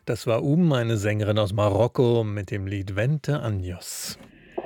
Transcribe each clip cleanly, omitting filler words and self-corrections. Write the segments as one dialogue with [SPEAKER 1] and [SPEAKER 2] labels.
[SPEAKER 1] Das war eine Sängerin aus Marokko mit dem Lied Vente Años.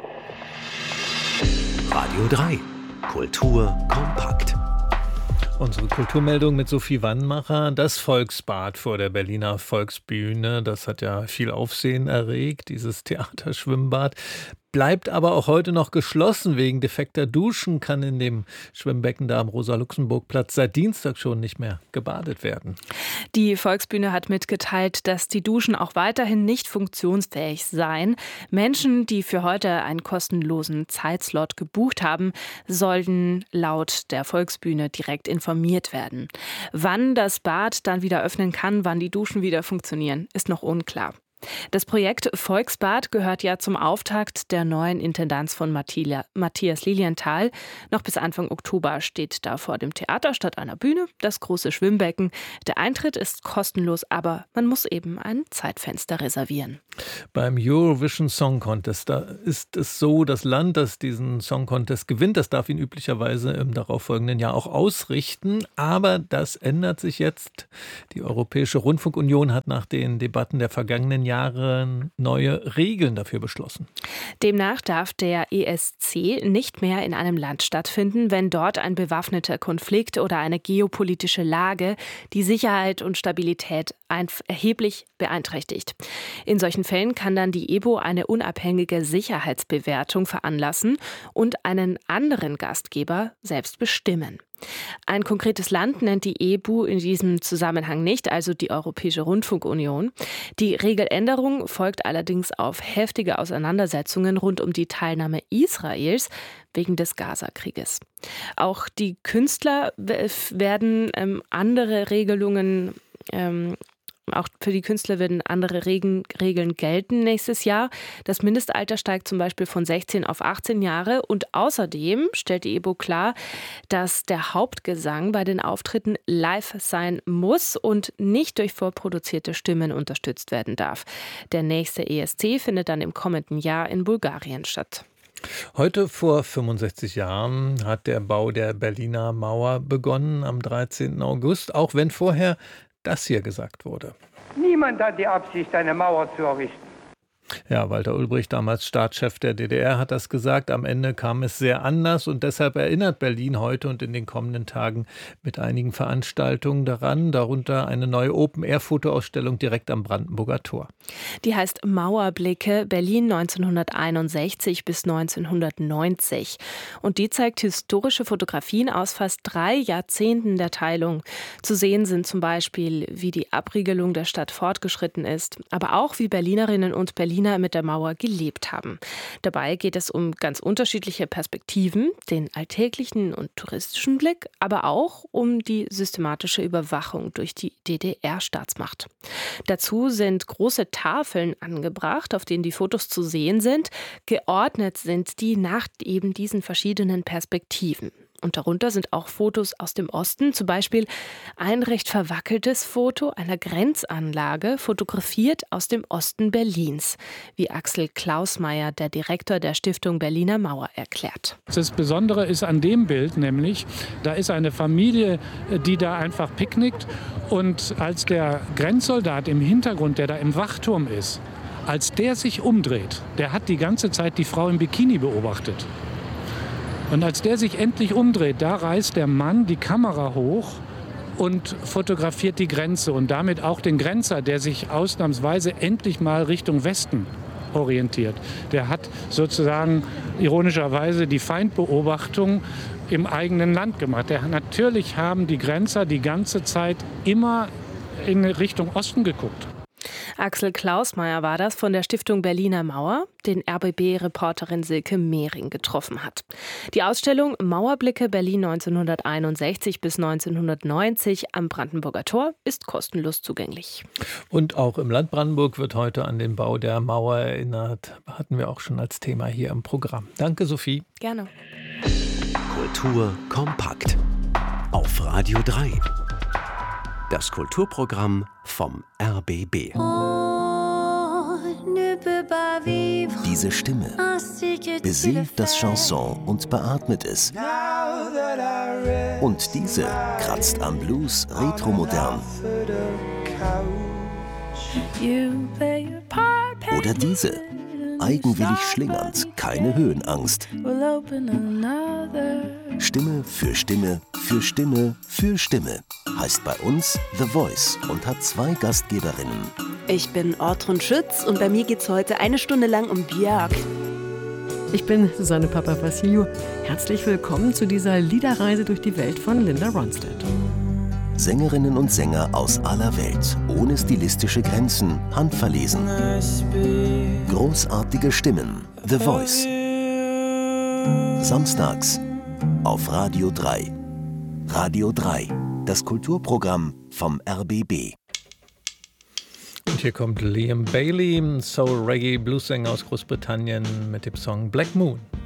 [SPEAKER 2] Radio 3, Kultur kompakt.
[SPEAKER 1] Unsere Kulturmeldung mit Sophie Wannmacher. Das Volksbad vor der Berliner Volksbühne, das hat ja viel Aufsehen erregt, dieses Theaterschwimmbad. Bleibt aber auch heute noch geschlossen wegen defekter Duschen, kann in dem Schwimmbecken da am Rosa-Luxemburg-Platz seit Dienstag schon nicht mehr gebadet werden.
[SPEAKER 3] Die Volksbühne hat mitgeteilt, dass die Duschen auch weiterhin nicht funktionsfähig seien. Menschen, die für heute einen kostenlosen Zeitslot gebucht haben, sollten laut der Volksbühne direkt informiert werden. Wann das Bad dann wieder öffnen kann, wann die Duschen wieder funktionieren, ist noch unklar. Das Projekt Volksbad gehört ja zum Auftakt der neuen Intendanz von Matthias Lilienthal. Noch bis Anfang Oktober steht da vor dem Theater statt einer Bühne das große Schwimmbecken. Der Eintritt ist kostenlos, aber man muss eben ein Zeitfenster reservieren.
[SPEAKER 1] Beim Eurovision Song Contest, da ist es so, das Land, das diesen Song Contest gewinnt, das darf ihn üblicherweise im darauffolgenden Jahr auch ausrichten. Aber das ändert sich jetzt. Die Europäische Rundfunkunion hat nach den Debatten der vergangenen Jahre neue Regeln dafür beschlossen.
[SPEAKER 3] Demnach darf der ESC nicht mehr in einem Land stattfinden, wenn dort ein bewaffneter Konflikt oder eine geopolitische Lage die Sicherheit und Stabilität erheblich beeinträchtigt. In solchen Fällen kann dann die EBO eine unabhängige Sicherheitsbewertung veranlassen und einen anderen Gastgeber selbst bestimmen. Ein konkretes Land nennt die EBU in diesem Zusammenhang nicht, also die Europäische Rundfunkunion. Die Regeländerung folgt allerdings auf heftige Auseinandersetzungen rund um die Teilnahme Israels wegen des Gaza-Krieges. Auch die Künstler werden andere Regelungen Auch für die Künstler werden andere Regeln gelten nächstes Jahr. Das Mindestalter steigt zum Beispiel von 16 auf 18 Jahre. Und außerdem stellt die EBO klar, dass der Hauptgesang bei den Auftritten live sein muss und nicht durch vorproduzierte Stimmen unterstützt werden darf. Der nächste ESC findet dann im kommenden Jahr in Bulgarien statt.
[SPEAKER 1] Heute vor 65 Jahren hat der Bau der Berliner Mauer begonnen, am 13. August, auch wenn vorher das hier gesagt wurde.
[SPEAKER 4] Niemand hat die Absicht, eine Mauer zu errichten.
[SPEAKER 1] Ja, Walter Ulbricht, damals Staatschef der DDR, hat das gesagt. Am Ende kam es sehr anders und deshalb erinnert Berlin heute und in den kommenden Tagen mit einigen Veranstaltungen daran, darunter eine neue Open-Air-Fotoausstellung direkt am Brandenburger Tor.
[SPEAKER 3] Die heißt Mauerblicke Berlin 1961 bis 1990 und die zeigt historische Fotografien aus fast 3 Jahrzehnten der Teilung. Zu sehen sind zum Beispiel, wie die Abriegelung der Stadt fortgeschritten ist, aber auch wie Berlinerinnen und Berliner mit der Mauer gelebt haben. Dabei geht es um ganz unterschiedliche Perspektiven, den alltäglichen und touristischen Blick, aber auch um die systematische Überwachung durch die DDR-Staatsmacht. Dazu sind große Tafeln angebracht, auf denen die Fotos zu sehen sind. Geordnet sind die nach eben diesen verschiedenen Perspektiven. Und darunter sind auch Fotos aus dem Osten, zum Beispiel ein recht verwackeltes Foto einer Grenzanlage, fotografiert aus dem Osten Berlins, wie Axel Klausmeier, der Direktor der Stiftung Berliner Mauer, erklärt.
[SPEAKER 5] Das Besondere ist an dem Bild nämlich, da ist eine Familie, die da einfach picknickt und als der Grenzsoldat im Hintergrund, der da im Wachturm ist, als der sich umdreht, der hat die ganze Zeit die Frau im Bikini beobachtet. Und als der sich endlich umdreht, da reißt der Mann die Kamera hoch und fotografiert die Grenze und damit auch den Grenzer, der sich ausnahmsweise endlich mal Richtung Westen orientiert. Der hat sozusagen ironischerweise die Feindbeobachtung im eigenen Land gemacht. Natürlich haben die Grenzer die ganze Zeit immer in Richtung Osten geguckt.
[SPEAKER 3] Axel Klausmeier war das von der Stiftung Berliner Mauer, den RBB-Reporterin Silke Mehring getroffen hat. Die Ausstellung Mauerblicke Berlin 1961 bis 1990 am Brandenburger Tor ist kostenlos zugänglich.
[SPEAKER 1] Und auch im Land Brandenburg wird heute an den Bau der Mauer erinnert. Hatten wir auch schon als Thema hier im Programm. Danke, Sophie.
[SPEAKER 3] Gerne.
[SPEAKER 2] Kultur kompakt auf Radio 3. Das Kulturprogramm vom RBB. Diese Stimme beseelt das Chanson und beatmet es. Und diese kratzt am Blues retromodern. Oder diese, eigenwillig schlingernd, keine Höhenangst. Stimme für Stimme für Stimme für Stimme heißt bei uns The Voice und hat 2 Gastgeberinnen.
[SPEAKER 6] Ich bin Ortrun Schütz und bei mir geht's heute 1 Stunde lang um Björk.
[SPEAKER 7] Ich bin Susanne Papavasiliou. Herzlich willkommen zu dieser Liederreise durch die Welt von Linda Ronstadt.
[SPEAKER 2] Sängerinnen und Sänger aus aller Welt, ohne stilistische Grenzen, handverlesen. Großartige Stimmen, The Voice. Samstags auf Radio 3. Radio 3, das Kulturprogramm vom RBB.
[SPEAKER 1] Und hier kommt Liam Bailey, Soul-Reggae-Blues-Sänger aus Großbritannien mit dem Song Black Moon.